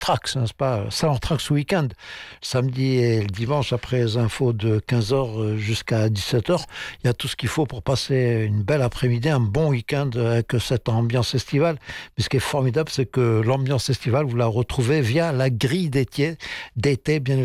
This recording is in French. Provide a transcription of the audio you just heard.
Trax, n'est-ce pas? Salon Trax Week-end, samedi et le dimanche après les infos de 15h jusqu'à 17h. Il y a tout ce qu'il faut pour passer une belle après-midi, un bon week-end avec cette ambiance estivale. Mais ce qui est formidable, c'est que l'ambiance estivale, vous la retrouvez via la grille d'été, bien